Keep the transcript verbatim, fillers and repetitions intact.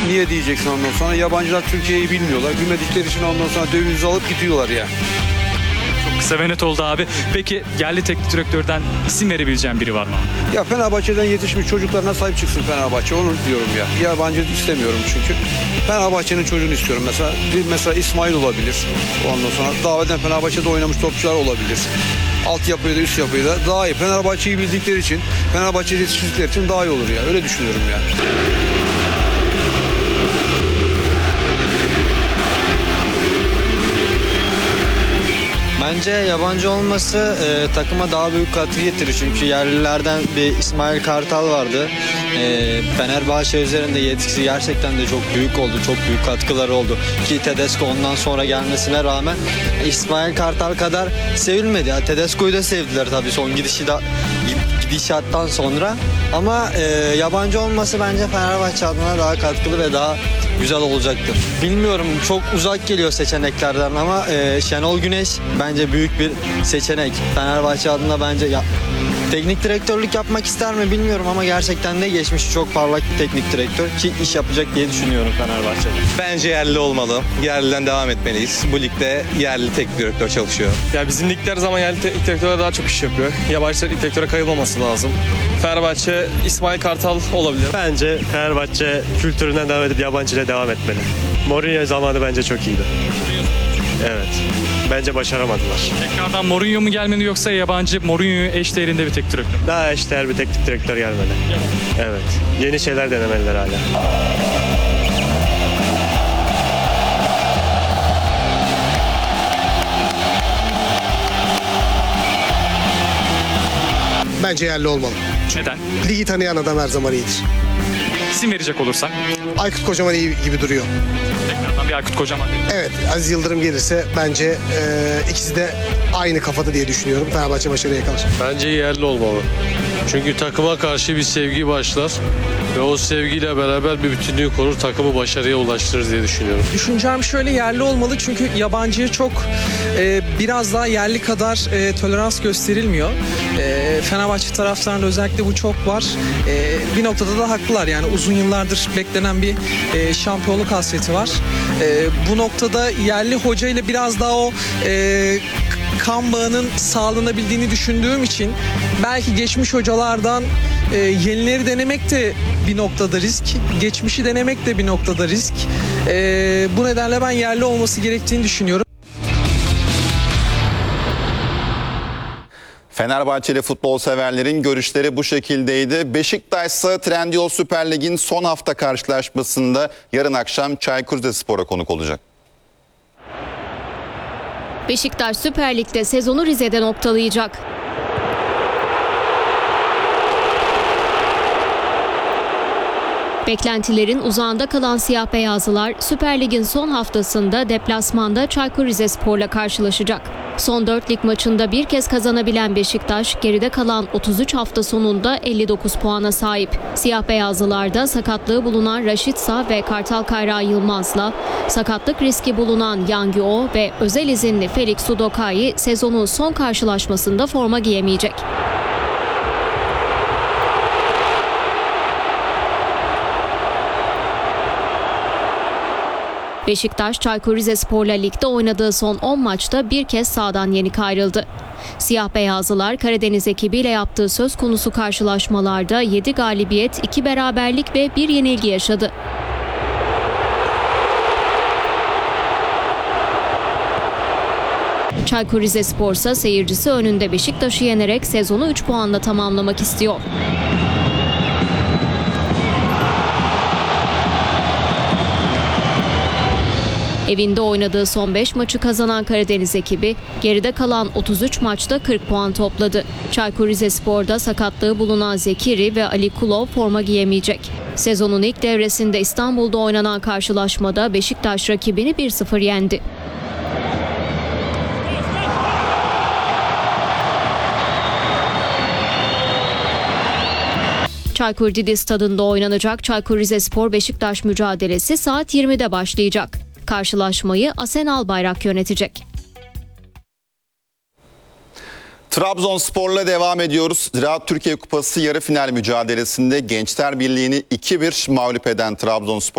Niye diyeceksin ondan sonra? Yabancılar Türkiye'yi bilmiyorlar. Bilmedikleri için ondan sonra döviz alıp gidiyorlar ya. Çok kısa ve net oldu abi. Peki yerli teknik direktörden isim verebileceğim biri var mı? Ya Fenerbahçe'den yetişmiş çocuklarına sahip çıksın Fenerbahçe. Onu diyorum ya. Yabancı istemiyorum çünkü. Fenerbahçe'nin çocuğunu istiyorum. Mesela bir mesela İsmail olabilir. Ondan sonra daha evvel Fenerbahçe'de oynamış topçular olabilir. Altyapıyı da üst yapıyı da daha iyi. Fenerbahçe'yi bildikleri için, Fenerbahçe'yi yetiştirdikleri için daha iyi olur ya. Öyle düşünüyorum ya. Bence yabancı olması e, takıma daha büyük katkı getirir. Çünkü yerlilerden bir İsmail Kartal vardı. E, Fenerbahçe üzerinde yetkisi gerçekten de çok büyük oldu. Çok büyük katkıları oldu. Ki Tedesco ondan sonra gelmesine rağmen İsmail Kartal kadar sevilmedi. Ya, Tedesco'yu da sevdiler tabii son gidişi de, gidişattan sonra. Ama e, yabancı olması bence Fenerbahçe adına daha katkılı ve daha güzel olacaktır. Bilmiyorum, çok uzak geliyor seçeneklerden ama e, Şenol Güneş bence büyük bir seçenek. Fenerbahçe adına bence ya, teknik direktörlük yapmak ister mi bilmiyorum ama gerçekten de geçmişi çok parlak bir teknik direktör ki iş yapacak diye düşünüyorum Fenerbahçe'de. Bence yerli olmalı. Yerliden devam etmeliyiz. Bu ligde yerli teknik direktör çalışıyor. Ya bizim ligler zaman yerli teknik direktörler daha çok iş yapıyor. Yabancı teknik direktöre kayılmaması lazım. Fenerbahçe İsmail Kartal olabilir. Bence Fenerbahçe kültüründen devam edip yabancıyla devam etmeli. Mourinho zamanı bence çok iyiydi. Evet. Bence başaramadılar. Tekrardan Mourinho mu gelmeli yoksa yabancı Mourinho eşdeğerinde bir teknik direktör? Daha eşdeğer bir teknik direktör gelmeli. Evet. Yeni şeyler denemeliler hala. Bence yerli olmalı. Neden? Ligi tanıyan adam her zaman iyidir. İsim verecek olursak. Aykut Kocaman iyi gibi duruyor. Tekrardan bir Aykut Kocaman. Evet, Aziz Yıldırım gelirse bence e, ikisi de aynı kafada diye düşünüyorum. Fenerbahçe başarıya yakalar. Bence yerli olmalı. Çünkü takıma karşı bir sevgi başlar ve o sevgiyle beraber bir bütünlüğü korur, takımı başarıya ulaştırır diye düşünüyorum. Düşüncem şöyle, yerli olmalı çünkü yabancıya çok e, biraz daha yerli kadar e, tolerans gösterilmiyor. E, Fenerbahçe taraftarında özellikle bu çok var. E, bir noktada da haklılar, yani uzun yıllardır beklenen bir e, şampiyonluk hasreti var. E, bu noktada yerli hoca ile biraz daha o e, kan bağının sağlanabildiğini düşündüğüm için belki geçmiş hocalardan e, yenileri denemek de bir noktada risk, geçmişi denemek de bir noktada risk. E, bu nedenle ben yerli olması gerektiğini düşünüyorum. Fenerbahçeli futbol severlerin görüşleri bu şekildeydi. Beşiktaş ise Trendyol Süper Lig'in son hafta karşılaşmasında yarın akşam Çaykur Rizespor'a konuk olacak. Beşiktaş Süper Lig'de sezonu Rize'de noktalayacak. Beklentilerin uzağında kalan siyah beyazlılar Süper Lig'in son haftasında deplasmanda Çaykur Rizespor'la karşılaşacak. Son dört lig maçında bir kez kazanabilen Beşiktaş, geride kalan otuz üç hafta sonunda elli dokuz puana sahip. Siyah beyazlılarda sakatlığı bulunan Raşit Sağ ve Kartal Kayra Yılmaz'la, sakatlık riski bulunan Yang Yo ve özel izinli Felix Sudokai sezonun son karşılaşmasında forma giyemeyecek. Beşiktaş, Çaykur Rizespor'la ligde oynadığı son on maçta bir kez sahadan yenik ayrıldı. Siyah beyazlılar Karadeniz ekibiyle yaptığı söz konusu karşılaşmalarda yedi galibiyet, iki beraberlik ve bir yenilgi yaşadı. Çaykur Rizespor ise seyircisi önünde Beşiktaş'ı yenerek sezonu üç puanla tamamlamak istiyor. Evinde oynadığı son beş maçı kazanan Karadeniz ekibi geride kalan otuz üç maçta kırk puan topladı. Çaykur Rizespor'da sakatlığı bulunan Zekiri ve Ali Kulov forma giyemeyecek. Sezonun ilk devresinde İstanbul'da oynanan karşılaşmada Beşiktaş rakibini bir sıfır yendi. Çaykur Didi Stadı'nda oynanacak Çaykur Rizespor Beşiktaş mücadelesi saat yirmide başlayacak. Karşılaşmayı Asen Albayrak yönetecek. Trabzonspor'la devam ediyoruz. Ziraat Türkiye Kupası yarı final mücadelesinde Gençler Birliği'ni iki bir mağlup eden Trabzonspor